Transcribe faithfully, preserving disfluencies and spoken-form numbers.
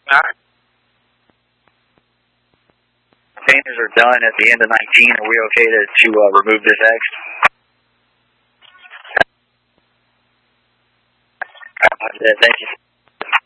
All right. Containers are done at the end of nineteen. Are we okay to, to uh, remove this X? Uh, thank you.